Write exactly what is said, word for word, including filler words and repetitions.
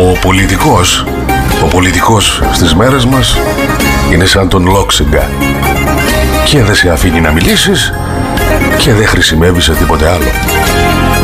Ο πολιτικός, ο πολιτικός στις μέρες μας είναι σαν τον Λόξιγκα. Και δεν σε αφήνει να μιλήσεις και δεν χρησιμεύει σε τίποτε άλλο.